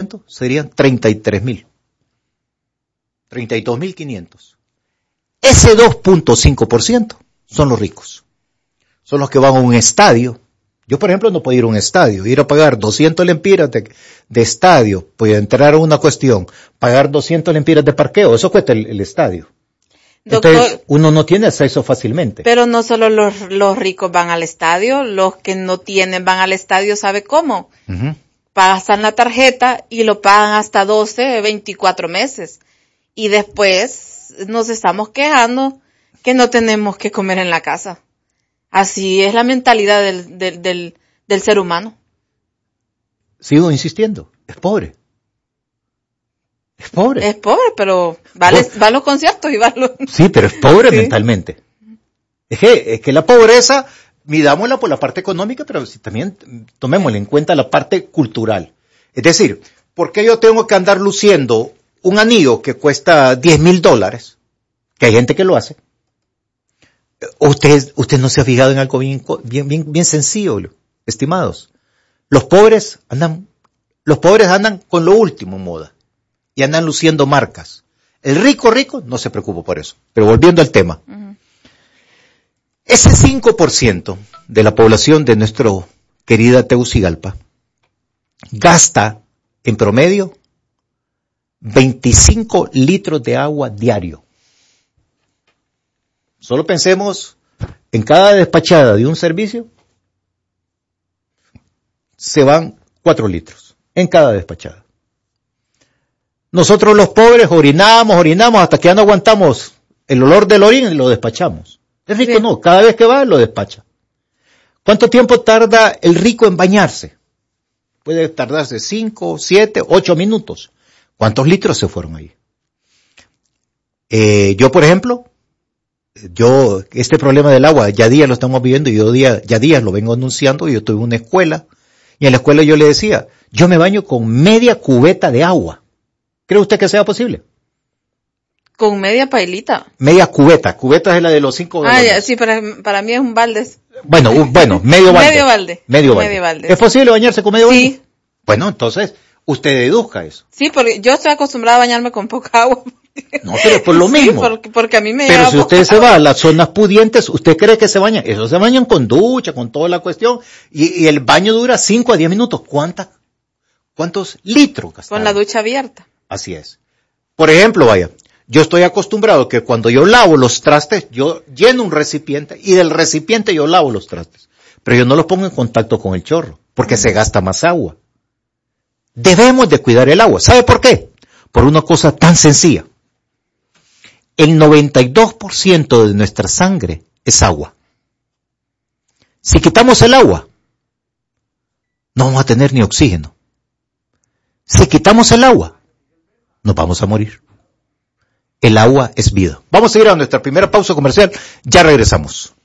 5% serían 33.000. 32.500. Ese 2.5% son los ricos. Son los que van a un estadio. Yo, por ejemplo, no puedo ir a un estadio, ir a pagar 200 lempiras de estadio, puedo entrar a una cuestión, pagar 200 lempiras de parqueo, eso cuesta el estadio. Doctor, entonces, uno no tiene acceso fácilmente. Pero no solo los ricos van al estadio, los que no tienen van al estadio, ¿sabe cómo? Uh-huh. Pasan la tarjeta y lo pagan hasta 12, 24 meses. Y después nos estamos quejando que no tenemos que comer en la casa. Así es la mentalidad del ser humano. Sigo insistiendo, es pobre. Es pobre. Es pobre, pero va a los conciertos y va a los... Sí, pero es pobre mentalmente. Es que la pobreza, midámosla por la parte económica, pero también tomémosle en cuenta la parte cultural. Es decir, ¿por qué yo tengo que andar luciendo un anillo que cuesta $10,000? Que hay gente que lo hace. Usted no se ha fijado en algo bien sencillo, estimados. Los pobres andan con lo último en moda y andan luciendo marcas. El rico no se preocupa por eso. Pero volviendo al tema. Uh-huh. Ese 5% de la población de nuestra querida Tegucigalpa gasta en promedio 25 litros de agua diario. Solo pensemos en cada despachada de un servicio, se van 4 litros en cada despachada. Nosotros los pobres orinamos hasta que ya no aguantamos el olor del orín y lo despachamos. El rico no, cada vez que va lo despacha. ¿Cuánto tiempo tarda el rico en bañarse? Puede tardarse 5, 7, 8 minutos. ¿Cuántos litros se fueron ahí? Yo, por ejemplo, este problema del agua, ya días lo estamos viviendo y ya días lo vengo anunciando. Yo tuve una escuela y en la escuela yo le decía, yo me baño con media cubeta de agua. ¿Cree usted que sea posible? Con media pailita. Media cubeta es la de los 5 galones. Ya, sí, para mí es un balde. Bueno, medio balde. Medio balde. ¿Es posible bañarse con medio balde? Sí. Bueno, entonces, usted deduzca eso. Sí, porque yo estoy acostumbrada a bañarme con poca agua. No, pero es por lo mismo. Porque a mí me Pero si usted se va a las zonas pudientes, ¿usted cree que se bañan? Eso se bañan con ducha, con toda la cuestión. Y el baño dura 5 a 10 minutos. ¿Cuántos litros gastaron? Con la ducha abierta. Así es. Por ejemplo, yo estoy acostumbrado que cuando yo lavo los trastes, yo lleno un recipiente y del recipiente yo lavo los trastes. Pero yo no los pongo en contacto con el chorro, porque se gasta más agua. Debemos de cuidar el agua. ¿Sabe por qué? Por una cosa tan sencilla. El 92% de nuestra sangre es agua. Si quitamos el agua, no vamos a tener ni oxígeno. Si quitamos el agua, nos vamos a morir. El agua es vida. Vamos a ir a nuestra primera pausa comercial. Ya regresamos.